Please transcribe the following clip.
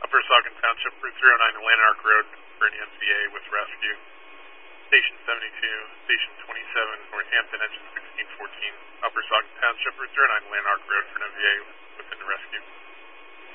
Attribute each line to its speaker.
Speaker 1: Upper Saucon Township, Route 309 to Lanark Road for an MVA with rescue. Station 72, Station 27, Northampton, engine 1614. Upper Saucon Township, Route 309 to Lanark Road for an MVA within the rescue.